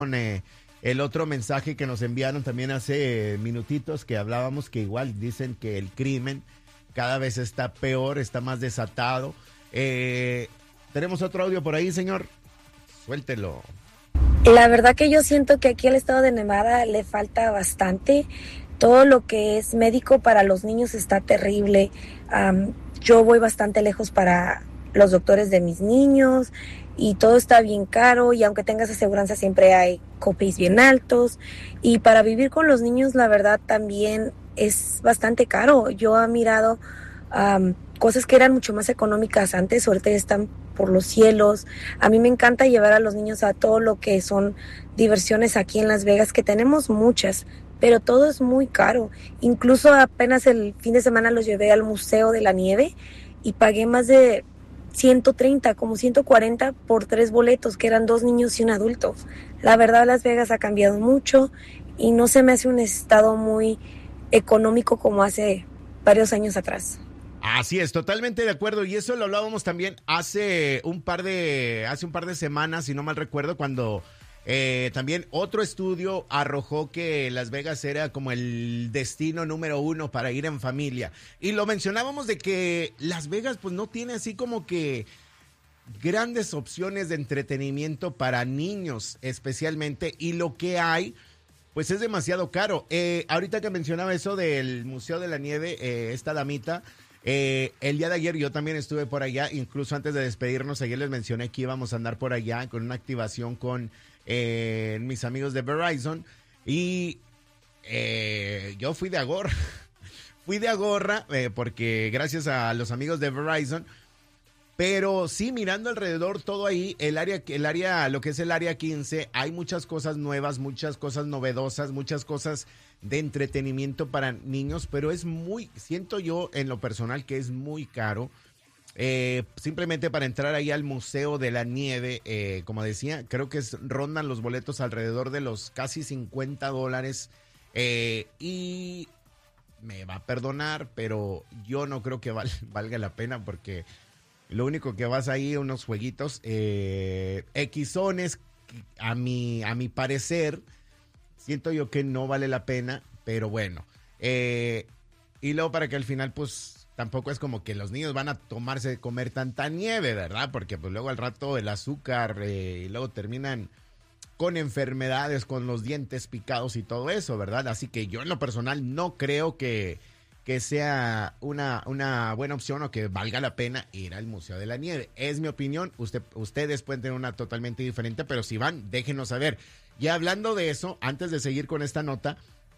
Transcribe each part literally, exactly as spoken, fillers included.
Eh, el otro mensaje que nos enviaron también hace minutitos que hablábamos, que igual dicen que el crimen cada vez está peor, está más desatado. Eh, tenemos otro audio por ahí, señor. Suéltelo. La verdad que yo siento que aquí al estado de Nevada le falta bastante. Todo lo que es médico para los niños está terrible. Um, yo voy bastante lejos para los doctores de mis niños y todo está bien caro, y aunque tengas aseguranza siempre hay copays bien altos, y para vivir con los niños la verdad también es bastante caro. Yo he mirado um, cosas que eran mucho más económicas antes, ahorita ya están por los cielos. A mí me encanta llevar a los niños a todo lo que son diversiones aquí en Las Vegas, que tenemos muchas, pero todo es muy caro. Incluso apenas el fin de semana los llevé al Museo de la Nieve y pagué más de ciento treinta, como ciento cuarenta por tres boletos, que eran dos niños y un adulto. La verdad, Las Vegas ha cambiado mucho y no se me hace un estado muy económico como hace varios años atrás. Así es, totalmente de acuerdo, y eso lo hablábamos también hace un par de hace un par de semanas, si no mal recuerdo, cuando eh, también otro estudio arrojó que Las Vegas era como el destino número uno para ir en familia, y lo mencionábamos de que Las Vegas pues no tiene así como que grandes opciones de entretenimiento para niños especialmente, y lo que hay pues es demasiado caro. Eh, ahorita que mencionaba eso del Museo de la Nieve, eh, esta damita, Eh, el día de ayer yo también estuve por allá, incluso antes de despedirnos ayer les mencioné que íbamos a andar por allá con una activación con eh, mis amigos de Verizon, y eh, yo fui de agorra, fui de agorra eh, porque gracias a los amigos de Verizon, pero sí, mirando alrededor todo ahí, el área, el área, lo que es el área quince, hay muchas cosas nuevas, muchas cosas novedosas, muchas cosas de entretenimiento para niños, pero es muy, siento yo en lo personal que es muy caro. Eh, simplemente para entrar ahí al Museo de la Nieve, eh, como decía, creo que es, rondan los boletos alrededor de los casi cincuenta dólares, eh, y me va a perdonar, pero yo no creo que val, valga la pena, porque lo único que vas ahí, unos jueguitos, eh, Xones, a mi, a mi parecer, siento yo que no vale la pena, pero bueno. Eh, y luego para que al final, pues, tampoco es como que los niños van a tomarse de comer tanta nieve, ¿verdad? Porque pues luego al rato el azúcar, eh, y luego terminan con enfermedades, con los dientes picados y todo eso, ¿verdad? Así que yo en lo personal no creo que... que sea una, una buena opción o que valga la pena ir al Museo de la Nieve. Es mi opinión, usted, ustedes pueden tener una totalmente diferente, pero si van, déjenos saber. Y hablando de eso, antes de seguir con esta nota,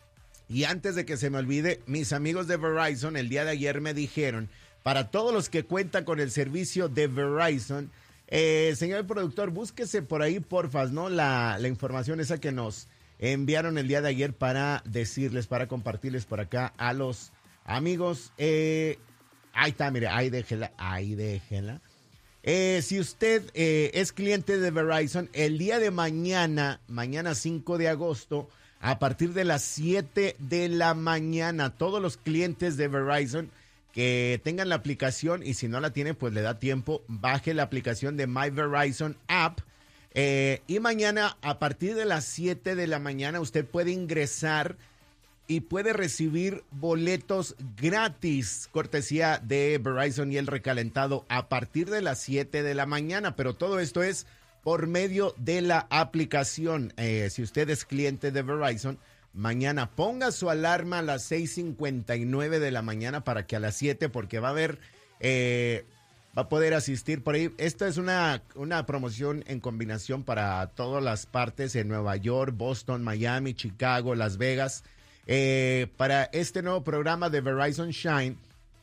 y antes de que se me olvide, mis amigos de Verizon el día de ayer me dijeron, para todos los que cuentan con el servicio de Verizon, eh, señor productor, búsquese por ahí, porfas, ¿no? La, la información esa que nos enviaron el día de ayer para decirles, para compartirles por acá a los amigos, eh, ahí está, mire, ahí déjela, ahí déjela. Eh, si usted eh, es cliente de Verizon, el día de mañana, mañana cinco de agosto, a partir de las siete de la mañana, todos los clientes de Verizon que tengan la aplicación, y si no la tienen, pues le da tiempo, baje la aplicación de My Verizon App, eh, y mañana a partir de las siete de la mañana usted puede ingresar y puede recibir boletos gratis, cortesía de Verizon y el recalentado, a partir de las siete de la mañana. Pero todo esto es por medio de la aplicación. Eh, si usted es cliente de Verizon, mañana ponga su alarma a las seis cincuenta y nueve de la mañana para que a las siete, porque va a haber, eh, va a poder asistir por ahí. Esta es una, una promoción en combinación para todas las partes en Nueva York, Boston, Miami, Chicago, Las Vegas. Eh, para este nuevo programa de Verizon Shine,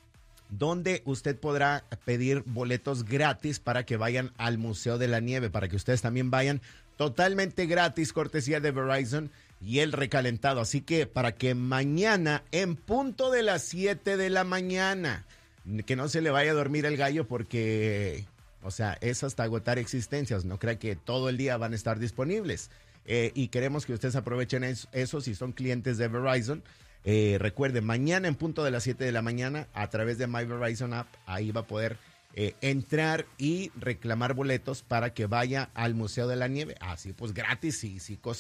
donde usted podrá pedir boletos gratis para que vayan al Museo de la Nieve, para que ustedes también vayan totalmente gratis, cortesía de Verizon y el recalentado. Así que para que mañana, en punto de las siete de la mañana, que no se le vaya a dormir el gallo, porque, o sea, es hasta agotar existencias, no crea que todo el día van a estar disponibles. Eh, y queremos que ustedes aprovechen eso, eso si son clientes de Verizon. Eh, recuerden, mañana en punto de las siete de la mañana, a través de My Verizon App, ahí va a poder eh, entrar y reclamar boletos para que vaya al Museo de la Nieve. Así pues gratis y si